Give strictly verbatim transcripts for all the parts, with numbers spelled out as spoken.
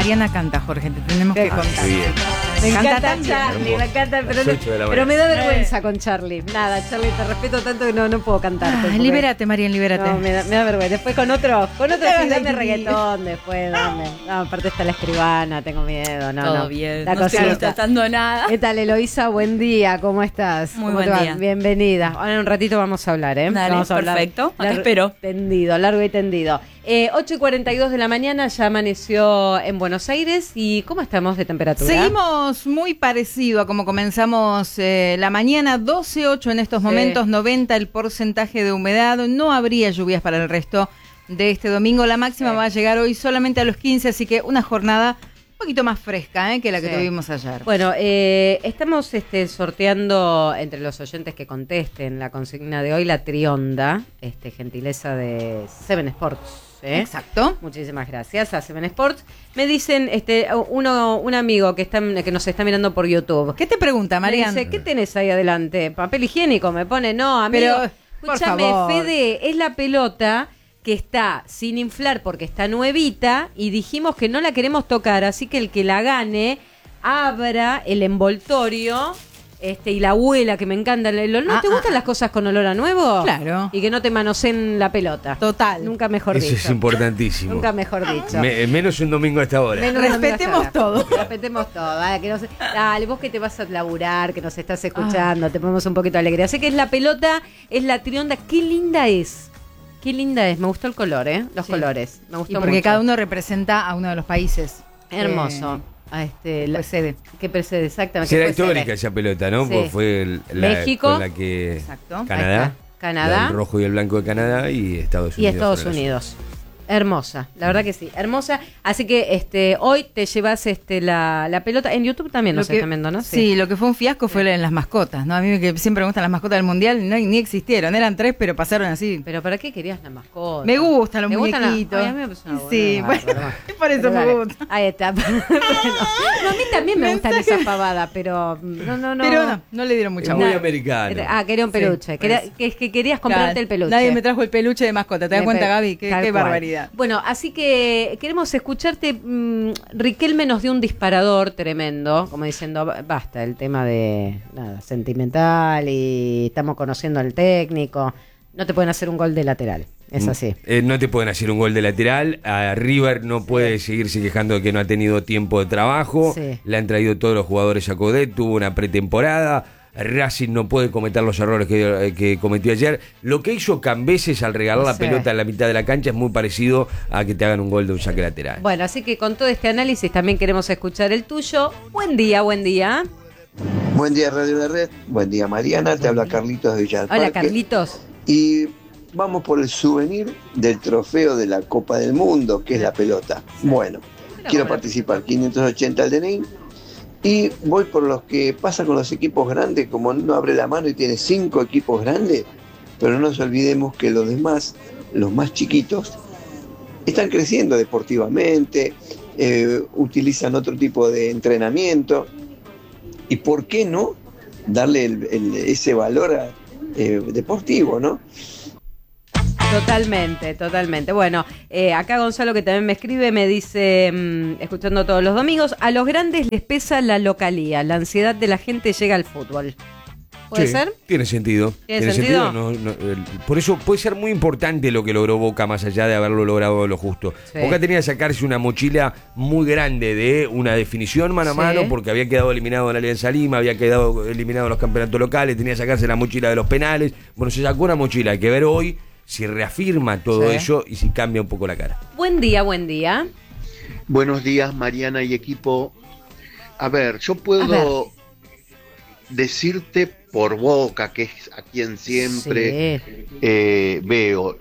Mariana canta, Jorge, te tenemos que contar. Bien. Me Canta encanta tan Charlie, bien. me encanta, pero, Las ocho de la pero me da mañana. vergüenza con Charlie. Nada, Charlie, te respeto tanto que no, no puedo cantarte. Ah, porque- libérate, Marian, libérate. No, me da, me da vergüenza. Después con otro, con otro sí, dame Ay, reggaetón después, dame. No, aparte está la escribana, tengo miedo, no, Todo no. bien, La no estoy cosita. tratando nada. ¿Qué tal, Eloísa? Buen día, ¿cómo estás? Muy ¿Cómo buen te va? día. Bienvenida. Ahora en un ratito vamos a hablar, ¿eh? Dale, vamos a hablar perfecto. Acá largo- espero. Tendido, largo y tendido. Eh, ocho y cuarenta y dos de la mañana ya amaneció en Buenos Aires. ¿Y cómo estamos de temperatura? Seguimos muy parecido a como comenzamos eh, la mañana, doce ocho en estos Sí. momentos, noventa el porcentaje de humedad, no habría lluvias para el resto de este domingo, la máxima Sí. va a llegar hoy solamente a los quince, así que una jornada un poquito más fresca eh, que la que Sí. tuvimos ayer. Bueno, eh, estamos este, sorteando entre los oyentes que contesten la consigna de hoy la trionda, este, gentileza de Seven Sports. ¿eh? Exacto. Muchísimas gracias a Seven Sports. Me dicen este uno un amigo que está que nos está mirando por YouTube. ¿Qué te pregunta, Me Marian? dice, ¿qué tenés ahí adelante? ¿Papel higiénico? Me pone, no, amigo. Pero, por Escúchame, favor. Fede, es la pelota que está sin inflar porque está nuevita y dijimos que no la queremos tocar, así que el que la gane abra el envoltorio. Este, y la abuela, que me encanta. el olor. ¿No Ah, te gustan ah, las cosas con olor a nuevo? Claro. Y que no te manoseen la pelota. Total. Nunca mejor Eso dicho. es importantísimo. Nunca mejor dicho. Me- menos un domingo a esta hora. Menos una amiga Respetemos sola. todo. Respetemos todo. Dale, que no se- dale, vos que te vas a laburar, que nos estás escuchando, te ponemos un poquito de alegría. Sé que es la pelota, es la trionda. Qué linda es. Qué linda es. Me gustó el color, ¿eh? Los Sí. colores. Me gustó Y porque mucho. cada uno representa a uno de los países. Hermoso. A este, Eh, la- precede. que precede, exactamente. Será que fue histórica sede. esa pelota, ¿no? Sí. Porque fue el- la, México. con la que Exacto. Ahí Canadá, está. Canadá. el rojo y el blanco de Canadá y Estados Y Unidos. Estados fueron las- Unidos. Hermosa, la verdad que sí, hermosa. Así que este hoy te llevas este la, la pelota. En YouTube también nos Lo que- están viendo, ¿no? Sí. lo que fue un fiasco fue en las mascotas, ¿no? A mí que siempre me gustan las mascotas del mundial, no, ni existieron, eran tres, pero pasaron así. Pero ¿para qué querías la mascota? Me gustan los ¿Te gustan la- muñequitos. Ay, a mí me parece una Sí, buena, bueno, bárbaro. por eso Pero me dale. gusta. Ahí está. Bueno, no, a mí también me gustan esas pavadas, pero no, no, no. Pero no, no le dieron mucha Es muy bola. americano. Ah, quería un peluche. Sí, Quería- pues. que es que querías comprarte Claro, el peluche. Nadie me trajo el peluche de mascota, ¿te das Me cuenta, pe- Gaby? Qué, tal qué cual. barbaridad. Bueno, así que queremos escucharte. mm, Riquelme nos dio un disparador tremendo, como diciendo, "Ba- basta el tema de nada sentimental y estamos conociendo al técnico. No te pueden hacer un gol de lateral. Es así. Eh, no te pueden hacer un gol de lateral. A River no puede seguirse quejando de que no ha tenido tiempo de trabajo. Sí. Le han traído todos los jugadores a Codet. Tuvo una pretemporada. Racing no puede cometer los errores que, que cometió ayer. Lo que hizo Cambeses al regalar la Sí. pelota en la mitad de la cancha es muy parecido a que te hagan un gol de un saque lateral. Bueno, así que con todo este análisis también queremos escuchar el tuyo. Buen día, buen día. Buen día Radio de Red, buen día Mariana, te habla Carlitos de Villa del Hola, Parque. Carlitos. Y vamos por el souvenir del trofeo de la Copa del Mundo, que es la pelota. Bueno, quiero participar, quinientos ochenta al D N I. Y voy por los que pasa con los equipos grandes, como no abre la mano y tiene cinco equipos grandes, pero no nos olvidemos que los demás, los más chiquitos, están creciendo deportivamente, eh, utilizan otro tipo de entrenamiento. ¿Y por qué no darle el- el- ese valor a- eh, deportivo, no? Totalmente, totalmente. Bueno, eh, acá Gonzalo, que también me escribe, me dice, mm, escuchando todos los domingos, a los grandes les pesa la localía, la ansiedad de la gente llega al fútbol. ¿Puede Sí, ser? Tiene sentido. ¿Tiene sentido? No, no, el- por eso puede ser muy importante lo que logró Boca, más allá de haberlo logrado lo justo. Sí. Boca tenía que sacarse una mochila muy grande de una definición mano a Sí. mano, porque había quedado eliminado en la Alianza Lima, había quedado eliminado en los campeonatos locales, tenía que sacarse la mochila de los penales. Bueno, se sacó una mochila. Hay que ver hoy si reafirma todo Sí. eso y si cambia un poco la cara. Buen día, buen día. Buenos días, Mariana y equipo. A ver, yo puedo decirte por Boca, que es a quien siempre Sí. eh, veo.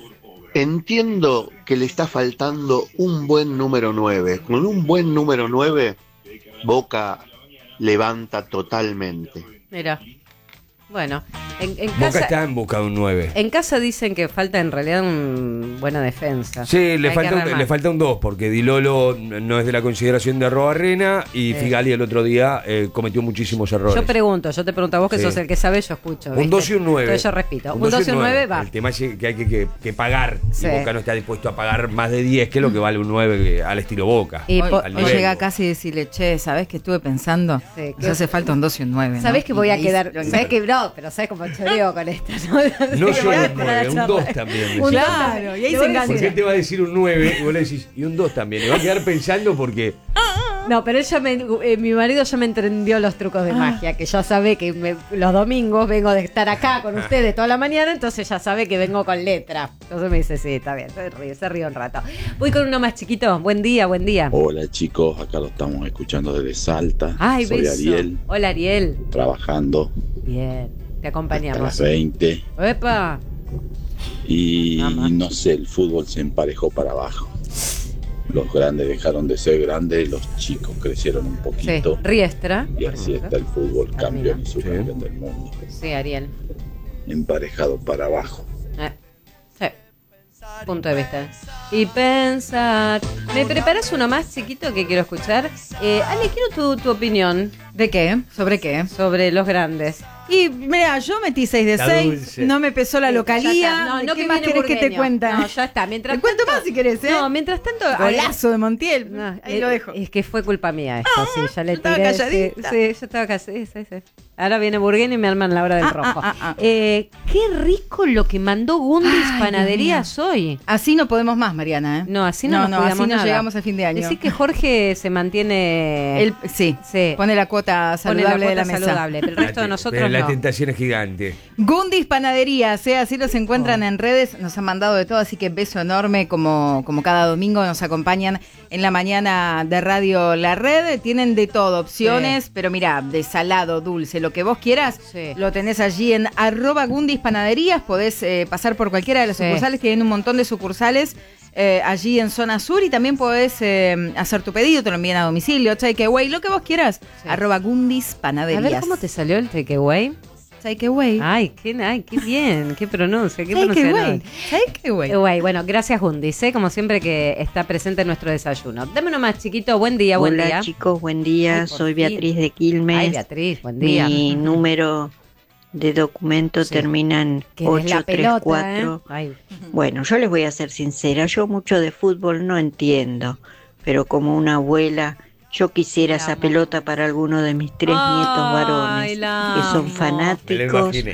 Entiendo que le está faltando un buen número nueve. Con un buen número nueve, Boca levanta totalmente. Mira. Bueno, en, en Boca casa... está en busca de un nueve. En casa dicen que falta en realidad una buena defensa. Sí, le Hay falta, que un, armar. le falta un dos, porque Di Lolo no es de la consideración de Arrobarrena y Sí. Figali el otro día eh, cometió muchísimos errores. Yo pregunto, yo te pregunto a vos que Sí. sos el que sabe, yo escucho. Un ¿viste? dos y un nueve. Entonces yo repito, un dos y un nueve va. El tema es que hay que, que, que pagar. Sí. Y Boca no está dispuesto a pagar más de diez, que es lo que vale un nueve que- al estilo Boca. Y Hoy, po- al hoy nivel. llega casi y decirle, che, ¿sabés qué estuve pensando? Sí, Nos que- hace falta un dos y un nueve. ¿Sabés ¿no? que voy Y a ahí quedar? lo ¿Sabés que no? Pero ¿sabés cómo choreo con esto? No, No sé, solo voy a un esperar nueve, a un charlar. dos también. Un decís. dos Claro, y ahí Le se voy a engancha. Porque él te va a decir un nueve y vos le decís, y un dos también. Y va a quedar pensando porque No, pero ella me, eh, mi marido ya me entendió los trucos de magia, que ya sabe que me- los domingos vengo de estar acá con ustedes toda la mañana, entonces ya sabe que vengo con letra. Entonces me dice, sí, está bien, se ríe, se ríe un rato. Voy con uno más chiquito. Buen día, buen día. Hola chicos, acá lo estamos escuchando desde Salta. Ay, Soy beso. Ariel, Hola, Ariel. trabajando Bien, te hasta las acompañamos. veinte ¡Epa! y Mamá. no sé, el fútbol se emparejó para abajo. Los grandes dejaron de ser grandes, los chicos crecieron un Sí, poquito Riestra. y así está el fútbol campeón y Sí. subcampeón del mundo. Sí, Ariel. Emparejado para abajo. Eh, sí. Punto de vista. Y pensar. ¿Me preparas uno más chiquito que quiero escuchar? Eh, Ale, quiero tu, tu opinión ¿De qué? ¿Sobre qué? sobre los grandes. Y mira, yo metí seis de Está seis, dulce. no me pesó la Sí, ya localía. está. No, no ¿Qué que más viene querés que te burgueño. cuenta? No, ya está. Mientras Te cuento tanto- más si querés, ¿eh? No, mientras tanto. Golazo de Montiel. No, Ahí eh, lo dejo. Es que fue culpa mía esto, sí, ya le yo estaba tiré. Sí, calladita. sí, yo estaba calladita. Sí, sí, sí. Ahora viene Burguén y me arman la hora del Ah, rojo. ah, ah, ah. Eh, qué rico lo que mandó Gundis Ay, Panaderías hoy. Así no podemos más, Mariana, ¿eh? No, así no, no, nos no, cuidamos así no nada. llegamos a fin de año. Decir que Jorge se mantiene. Él, sí, Sí. pone la cuota pone saludable la de la cuota mesa. saludable, pero el resto de Pero nosotros la no. tentación es gigante. Gundis Panaderías, ¿eh? Así los encuentran Oh. en redes, nos han mandado de todo, así que beso enorme, como, como cada domingo nos acompañan en la mañana de Radio La Red, tienen de todo, opciones, Sí. pero mira, de salado, dulce, lo que vos quieras, Sí. lo tenés allí en arroba Gundis Panaderías, podés eh, pasar por cualquiera de las Sí. sucursales, tienen un montón de sucursales eh, allí en zona sur y también podés eh, hacer tu pedido, te lo envían a domicilio, takeaway, lo que vos quieras, Sí. arroba Gundis A Panaderías. ver cómo te salió el takeaway. Takeaway. Ay, qué, ay, qué bien, qué pronuncia, qué Takeaway. pronunciación. Takeaway. Takeaway. Bueno, gracias Gundis, ¿eh? Como siempre que está presente en nuestro desayuno. Dame uno más chiquito, buen día, buen Hola día. chicos, buen día. Ay, por Soy fin. Beatriz de Quilmes. Ay, Beatriz, buen día. Mi número de documento Sí. termina en Que es la ocho tres pelota, cuatro. ¿eh? Ay. Bueno, yo les voy a ser sincera, yo mucho de fútbol no entiendo, pero como una abuela, yo quisiera La esa amo. pelota para alguno de mis tres Ay, nietos varones, la que son amo. Me lo fanáticos imaginé.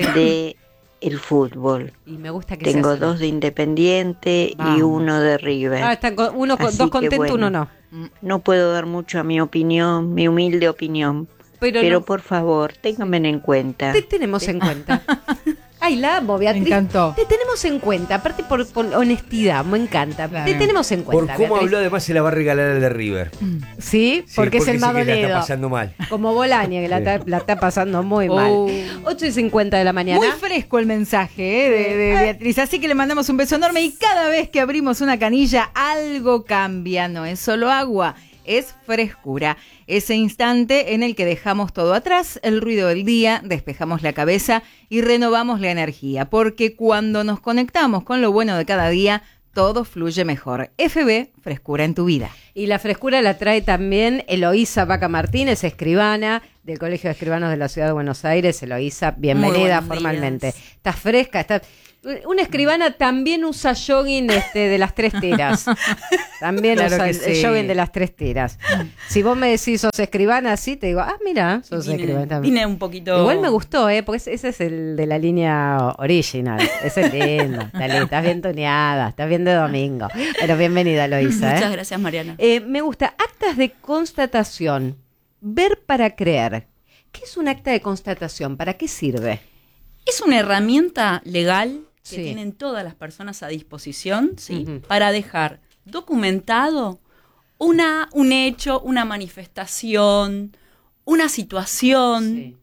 de el fútbol. Y me gusta que Tengo sea así. dos de Independiente y Vamos. uno de River. Ah, están con- uno con- Así dos que contentos, bueno. uno no. No puedo dar mucho a mi opinión, mi humilde opinión. Pero, Pero no, por favor, ténganme en cuenta. te tenemos en cuenta. Ay, la amo, Beatriz. Me encantó. Te tenemos en cuenta, aparte por, por honestidad, me encanta. Claro. Te tenemos en Por cuenta. cómo Beatriz. habló, además se la va a regalar el de River. Sí, Sí, porque, es el más sí que la dolido. está pasando mal. Como Bolaña, que la, Sí. está, la está pasando muy Oh. mal. ocho y cincuenta de la mañana. Muy fresco el mensaje, ¿eh? de, de Beatriz, así que le mandamos un beso enorme y cada vez que abrimos una canilla algo cambia, no es solo agua, es frescura. Ese instante en el que dejamos todo atrás, el ruido del día, despejamos la cabeza y renovamos la energía, porque cuando nos conectamos con lo bueno de cada día, todo fluye mejor. F B, frescura en tu vida. Y la frescura la trae también Eloísa Vaca Martínez, escribana del Colegio de Escribanos de la Ciudad de Buenos Aires. Eloísa, bienvenida buenos formalmente. días. Estás fresca, está. Una escribana también usa jogging este, de las tres teras. También Claro usa que el, el sí. jogging de las tres teras. Si vos me decís sos escribana así, te digo, ah, mira, sos Vine, escribana también. vine un poquito. Igual me gustó, ¿eh? Porque ese, ese es el de la línea original. Ese es lindo. Dale, estás bien tuneada, estás bien de domingo. Pero bienvenida, Eloísa, Muchas ¿eh? gracias, Mariana. Eh, me gusta. Actas de constatación. Ver para creer. ¿Qué es un acta de constatación? ¿Para qué sirve? Es una herramienta legal que Sí. tienen todas las personas a disposición, ¿sí? Ujú. Para dejar documentado una, un hecho, una manifestación, una situación. Sí.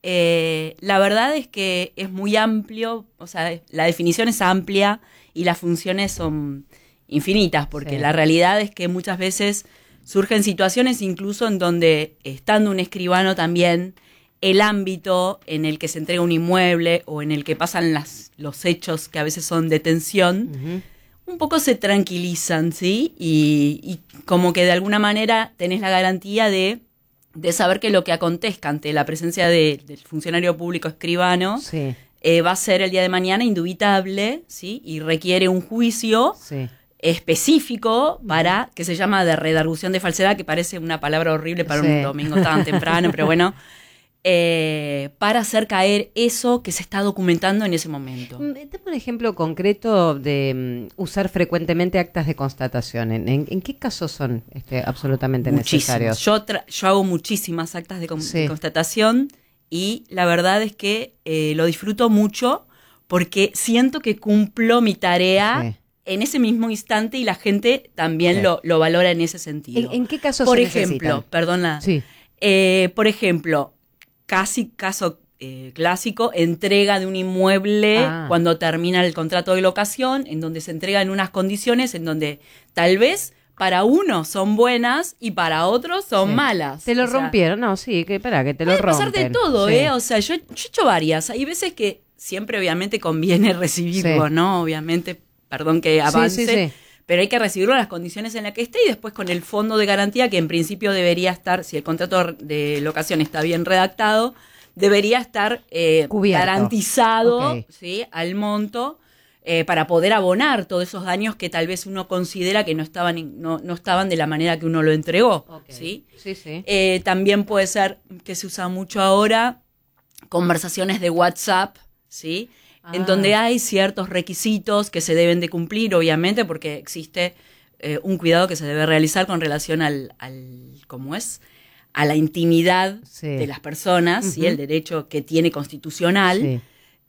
Eh, la verdad es que es muy amplio, o sea, la definición es amplia y las funciones son infinitas, porque Sí. la realidad es que muchas veces surgen situaciones incluso en donde, estando un escribano también, el ámbito en el que se entrega un inmueble o en el que pasan las, los hechos que a veces son de tensión, uh-huh. un poco se tranquilizan, ¿sí? Y, y como que de alguna manera tenés la garantía de, de saber que lo que acontezca ante la presencia de, del funcionario público escribano sí. eh, va a ser el día de mañana indubitable, ¿sí? Y requiere un juicio sí. específico para, que se llama de redargución de falsedad, que parece una palabra horrible para sí. un domingo tan temprano, pero bueno... Eh, para hacer caer eso que se está documentando en ese momento. Dame un ejemplo concreto de um, usar frecuentemente actas de constatación. ¿En, en, en qué casos son este, absolutamente Muchísimos. necesarios? Yo, tra- yo hago muchísimas actas de, con- sí. de constatación y la verdad es que eh, lo disfruto mucho porque siento que cumplo mi tarea sí. en ese mismo instante y la gente también sí. lo, lo valora en ese sentido. ¿En, en qué casos Por se ejemplo, necesitan? perdona. Sí. Eh, por ejemplo, casi caso eh, clásico, entrega de un inmueble ah. cuando termina el contrato de locación, en donde se entrega en unas condiciones en donde tal vez para unos son buenas y para otros son sí. malas. Te lo o rompieron, sea, no, sí, que para que te lo rompen. Puede pasar de todo, sí. ¿eh? O sea, yo, yo he hecho varias. Hay veces que siempre obviamente conviene recibirlo, sí. ¿no? Obviamente, perdón que avance. Sí, sí, sí. Pero hay que recibirlo en las condiciones en las que esté y después con el fondo de garantía que en principio debería estar, si el contrato de locación está bien redactado, debería estar eh, garantizado okay. ¿sí? al monto eh, para poder abonar todos esos daños que tal vez uno considera que no estaban, no, no estaban de la manera que uno lo entregó. Okay. ¿sí? Sí, sí. Eh, también puede ser, que se usa mucho ahora, conversaciones de WhatsApp, ¿sí? Ah. En donde hay ciertos requisitos que se deben de cumplir, obviamente, porque existe eh, un cuidado que se debe realizar con relación al, al ¿cómo es? A la intimidad sí. de las personas, uh-huh. ¿sí? El derecho que tiene constitucional. Sí.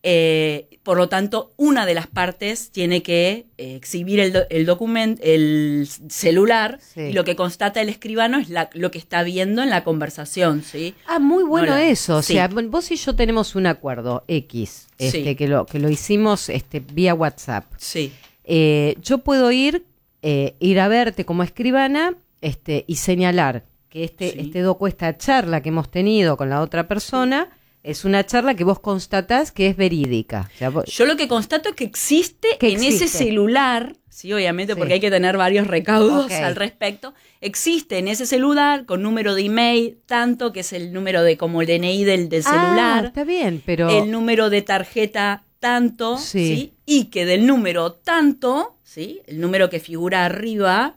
Eh, por lo tanto, una de las partes tiene que eh, exhibir el, do, el documento, el celular, sí. y lo que constata el escribano es la, lo que está viendo en la conversación, ¿sí? Ah, muy bueno no la, sí. eso. O sea, vos y yo tenemos un acuerdo X, este, sí. que lo que lo hicimos este, vía WhatsApp. Sí. Eh, yo puedo ir, eh, ir a verte como escribana, este, y señalar que este, sí. este docu, esta charla que hemos tenido con la otra persona. Sí. Es una charla que vos constatás que es verídica. O sea, vos... Yo lo que constato es que existe ¿Qué en existe? ese celular, sí, obviamente, sí. porque hay que tener varios recaudos okay. al respecto. Existe en ese celular con número de email, tanto que es el número de como el D N I del, del celular. Ah, está bien, pero el número de tarjeta tanto, sí. ¿sí? Y que del número tanto, sí, el número que figura arriba.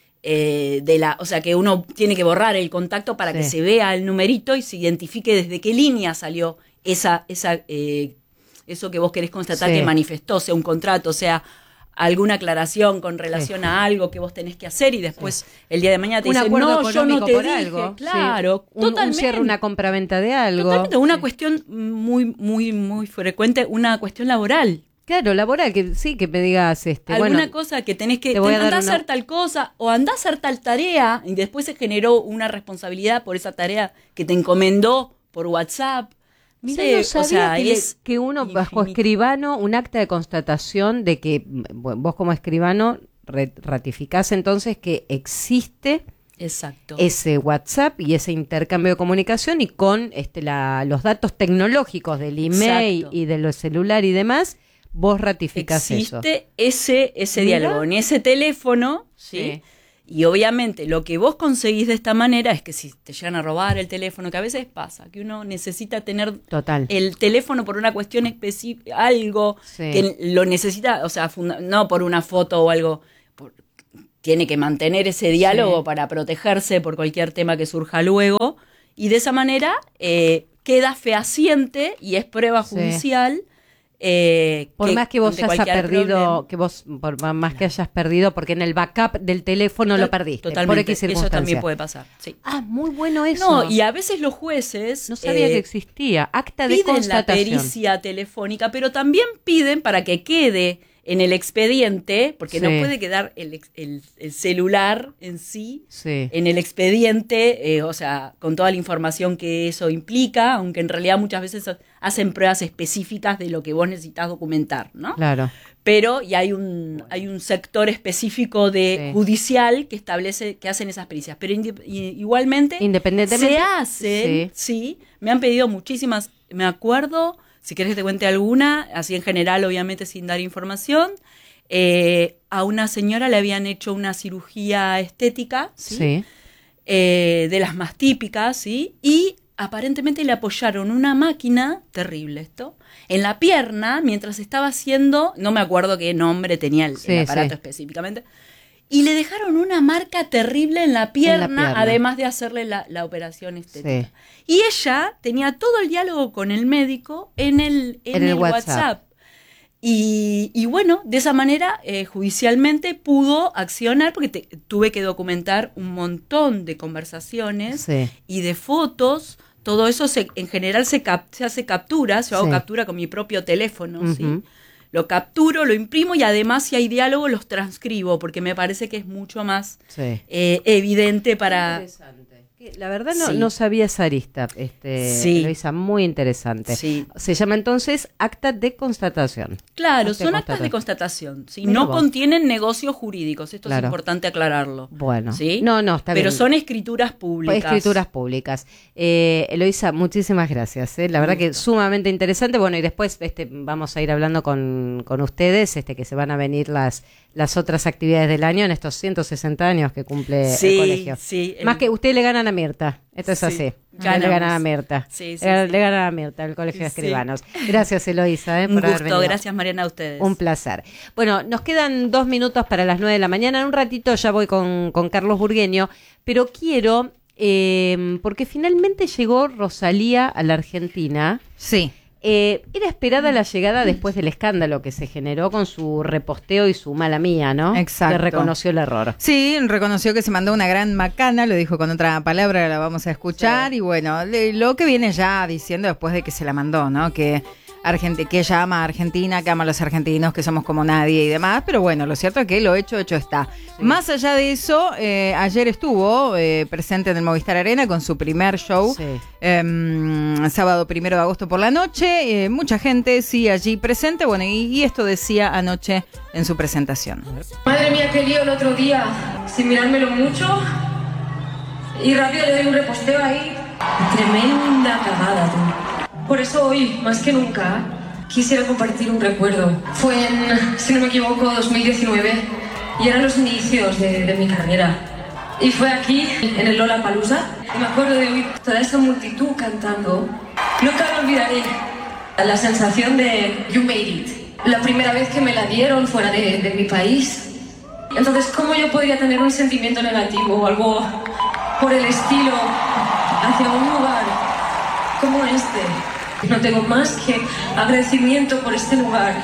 Eh, de la, o sea que uno tiene que borrar el contacto para sí. que se vea el numerito y se identifique desde qué línea salió esa, esa, eh, eso que vos querés constatar sí. que manifestó, sea un contrato, sea alguna aclaración con relación sí. a algo que vos tenés que hacer y después sí. el día de mañana te un dicen, no, yo no te por dije, algo. Claro, sí. un, totalmente. Un cierre, una compraventa de algo. Totalmente, una sí. cuestión muy, muy, muy frecuente, una cuestión laboral. Claro, laboral, que sí, que me digas este, alguna bueno, cosa que tenés que, te voy a andar a hacer una... tal cosa o andá a hacer tal tarea y después se generó una responsabilidad por esa tarea que te encomendó por WhatsApp. Mira, sí, no sabía o sea, que, es que uno bajo escribano, un acta de constatación de que vos como escribano ratificás entonces que existe Exacto. ese WhatsApp y ese intercambio de comunicación y con este, la, los datos tecnológicos del email Exacto. y de los celular y demás. Vos ratificás eso. Existe ese, ese diálogo en ese teléfono, ¿sí? sí. Y obviamente lo que vos conseguís de esta manera es que si te llegan a robar el teléfono, que a veces pasa, que uno necesita tener Total. el teléfono por una cuestión específica, algo sí. que lo necesita, o sea, funda- no por una foto o algo, por, tiene que mantener ese diálogo sí. para protegerse por cualquier tema que surja luego, y de esa manera eh, queda fehaciente y es prueba judicial. Sí. Eh, por que, más que vos hayas perdido, problema. que vos por más que hayas perdido, porque en el backup del teléfono Total, lo perdiste. Totalmente. Por X circunstancia. Eso también puede pasar. Sí. Ah, muy bueno eso. No, y a veces los jueces no sabía eh, que existía acta de piden constatación. la pericia telefónica, pero también piden para que quede en el expediente, porque sí. no puede quedar el, el, el celular en sí, sí. en el expediente, eh, o sea, con toda la información que eso implica, aunque en realidad muchas veces hacen pruebas específicas de lo que vos necesitas documentar, ¿no? Claro. pero y hay un hay un sector específico de Sí. judicial que establece que hacen esas pericias, pero indi- i- igualmente Independientemente. se hacen, Sí. sí. Me han pedido muchísimas, me acuerdo, si querés que te cuente alguna, así en general, obviamente sin dar información. Eh, a una señora le habían hecho una cirugía estética, ¿sí? Sí. Eh, de las más típicas, ¿sí? Y aparentemente le apoyaron una máquina, terrible esto, en la pierna mientras estaba haciendo, no me acuerdo qué nombre tenía el, Sí, el aparato sí. específicamente, y le dejaron una marca terrible en la pierna, pierna. además de hacerle la, la operación estética. Sí. Y ella tenía todo el diálogo con el médico en el, en En el el WhatsApp. WhatsApp. Y, y bueno, de esa manera eh, judicialmente pudo accionar porque te- tuve que documentar un montón de conversaciones Sí. y de fotos. Todo eso se, en general se, cap- se hace captura, yo hago Sí. captura con mi propio teléfono, ¿sí? Ujú. Lo capturo, lo imprimo y además si hay diálogo los transcribo porque me parece que es mucho más Sí. eh, evidente para... Interesante. Que La verdad no, Sí. no sabía esa arista, este, Sí. Luisa, muy interesante. Sí. Se llama entonces acta de constatación. Claro, Acta de son actas de constatación. constatación, ¿sí? Mira No vos. contienen negocios jurídicos, esto Claro. es importante aclararlo. Bueno, ¿Sí? no, no, está Pero bien. son escrituras públicas. Escrituras públicas. Eh, Eloísa, muchísimas gracias. eh. La verdad que sumamente interesante. Bueno, y después este, vamos a ir hablando con, con ustedes, este, que se van a venir las, las otras actividades del año en estos ciento sesenta años que cumple Sí, el colegio. sí, el- Más que ustedes le ganan a Mirta. Esto es Sí, así. Ustedes ganamos. le ganan a Mirta. Sí, sí, le, sí. le ganan a Mirta, el colegio de Sí. escribanos. Gracias, Eloísa, eh, Un por haber gusto, venido. gracias Mariana a ustedes. Un placer. Bueno, nos quedan dos minutos para las nueve de la mañana. En un ratito ya voy con, con Carlos Burgueño, pero quiero, eh, porque finalmente llegó Rosalía a la Argentina. Sí. Eh, era esperada la llegada después del escándalo que se generó con su reposteo y su mala mía, ¿no? Exacto. Que reconoció el error. Sí, reconoció que se mandó una gran macana, lo dijo con otra palabra, la vamos a escuchar. Sí. Y bueno, le- lo que viene ya diciendo después de que se la mandó, ¿no? Que, Argenti- que ella ama a Argentina, que ama a los argentinos, que somos como nadie y demás. Pero bueno, lo cierto es que lo hecho, hecho está. Más allá de eso, eh, ayer estuvo eh, presente en el Movistar Arena con su primer show. Sí. Eh, sábado primero de agosto por la noche. Eh, mucha gente, sí, allí presente. Bueno, y, y esto decía anoche en su presentación. Madre mía, qué lío el otro día, sin mirármelo mucho. Y rápido le doy un reposteo ahí. Tremenda cagada, tú. Por eso hoy, más que nunca, quisiera compartir un recuerdo. Fue en, si no me equivoco, dos mil diecinueve y eran los inicios de, de mi carrera. Y fue aquí, en el Lollapalooza, y me acuerdo de oír toda esa multitud cantando. Nunca me olvidaré la sensación de You Made It. La primera vez que me la dieron fuera de, de mi país. Entonces, ¿cómo yo podría tener un sentimiento negativo o algo por el estilo hacia un lugar como este? No tengo más que agradecimiento por este lugar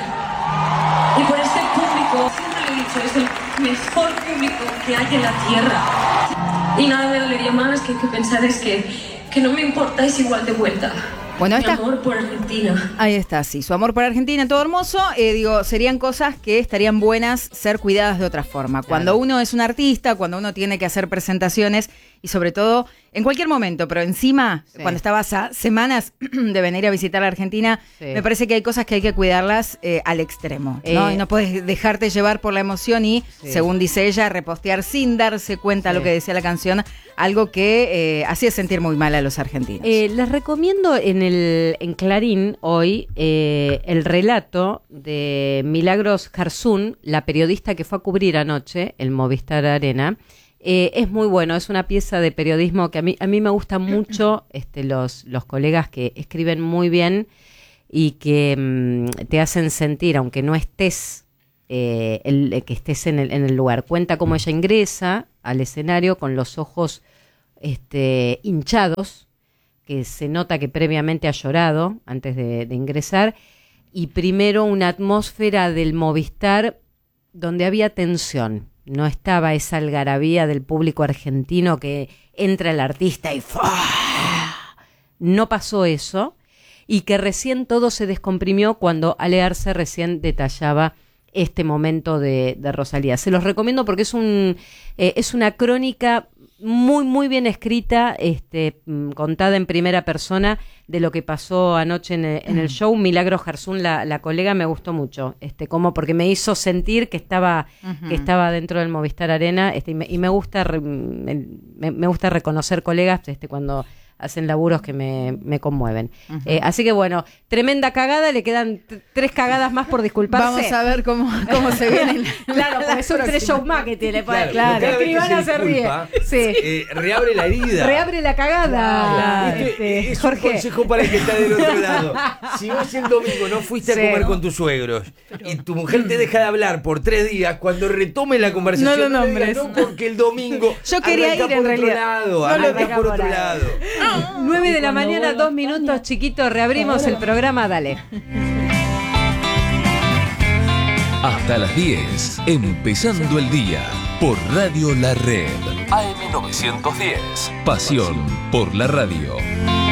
y por este público. Siempre lo he dicho, es el mejor público que hay en la tierra. Y nada me dolería más que, que pensar es que, que no me importáis igual de vuelta. Bueno, Mi esta- amor por Argentina. Ahí está, sí, su amor por Argentina, todo hermoso. Eh, digo, serían cosas que estarían buenas ser cuidadas de otra forma. Cuando uno es un artista, cuando uno tiene que hacer presentaciones y sobre todo en cualquier momento, pero encima, Sí. cuando estabas a semanas de venir a visitar la Argentina, Sí. me parece que hay cosas que hay que cuidarlas eh, al extremo, ¿no? Eh, Y no puedes dejarte llevar por la emoción y, Sí. según dice ella, repostear sin darse cuenta Sí. lo que decía la canción, algo que eh, hacía sentir muy mal a los argentinos. Eh, les recomiendo en el en Clarín hoy eh, el relato de Milagros Jarzún, la periodista que fue a cubrir anoche el Movistar Arena. Eh, es muy bueno, es una pieza de periodismo que a mí, a mí me gustan mucho este, los, los colegas que escriben muy bien y que mm, te hacen sentir, aunque no estés, eh, el, que estés en el, en el lugar. Cuenta cómo ella ingresa al escenario con los ojos este, hinchados, que se nota que previamente ha llorado antes de, de ingresar, y primero una atmósfera del Movistar donde había tensión. No estaba esa algarabía del público argentino que entra el artista y ¡fua! No pasó eso, y que recién todo se descomprimió cuando Ale Arce recién detallaba este momento de, de Rosalía. Se los recomiendo porque es un eh, es una crónica muy, muy bien escrita, este, contada en primera persona de lo que pasó anoche en el, en el show. Milagros Garzún, la, la colega, me gustó mucho, este, como porque me hizo sentir que estaba, uh-huh. que estaba dentro del Movistar Arena, este, y, me, y me gusta, me, me gusta reconocer colegas, este, cuando hacen laburos que me, me conmueven. Uh-huh. Eh, así que bueno, tremenda cagada, le quedan t- tres cagadas más por disculparse. Vamos a ver cómo, cómo se vienen. Claro, porque son tres shows más que tiene. Claro, claro. cada vez que Escribana se se ríe. disculpa, Sí. eh, reabre la herida. Reabre la cagada. Claro. Este, es Jorge. un consejo para el que está del otro lado. Si vos el domingo no fuiste Sí. a comer con tus suegros y tu mujer te deja de hablar por tres días, cuando retome la conversación, No lo no, le digas, nombres. no, porque el domingo Yo quería arranca ir, en por realidad. otro lado, No lo arranca arranca por por otro ahí. lado. nueve de la mañana, dos minutos, chiquito, reabrimos el programa, dale. Hasta las diez, empezando el día, por Radio La Red. A M novecientos diez, pasión por la radio.